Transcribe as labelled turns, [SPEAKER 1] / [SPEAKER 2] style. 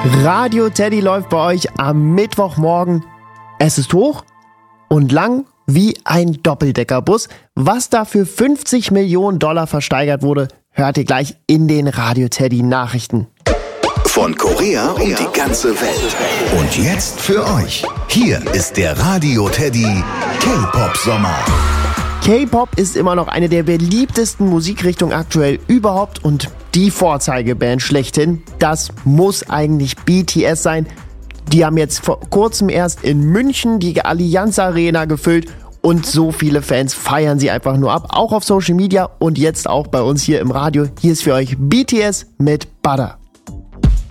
[SPEAKER 1] Radio Teddy läuft bei euch am Mittwochmorgen. Es ist hoch und lang wie ein Doppeldeckerbus. Was da für 50 Millionen Dollar versteigert wurde, hört ihr gleich in den Radio Teddy Nachrichten.
[SPEAKER 2] Von Korea um die ganze Welt. Und jetzt für euch. Hier ist der Radio Teddy K-Pop Sommer.
[SPEAKER 1] K-Pop ist immer noch eine der beliebtesten Musikrichtungen aktuell überhaupt und die Vorzeigeband schlechthin, das muss eigentlich BTS sein. Die haben jetzt vor kurzem erst in München die Allianz Arena gefüllt und so viele Fans feiern sie einfach nur ab, auch auf Social Media und jetzt auch bei uns hier im Radio. Hier ist für euch BTS mit Butter.